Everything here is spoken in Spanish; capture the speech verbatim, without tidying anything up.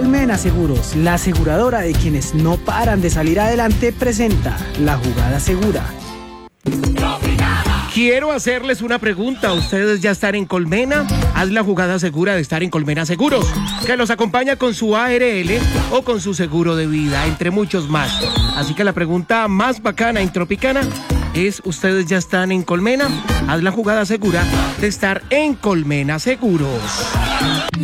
Colmena Seguros, la aseguradora de quienes no paran de salir adelante, presenta La Jugada Segura. Quiero hacerles una pregunta. ¿Ustedes ya están en Colmena? Haz la jugada segura de estar en Colmena Seguros, que los acompaña con su A R L o con su seguro de vida, entre muchos más. Así que la pregunta más bacana y tropicana es: ¿ustedes ya están en Colmena? Haz la jugada segura de estar en Colmena Seguros.